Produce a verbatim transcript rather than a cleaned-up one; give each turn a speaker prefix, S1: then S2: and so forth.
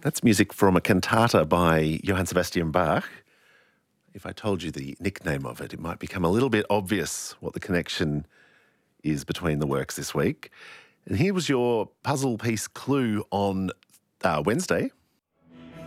S1: That's music from a cantata by Johann Sebastian Bach. If I told you the nickname of it, it might become a little bit obvious what the connection is between the works this week. And here was your puzzle piece clue on uh, Wednesday.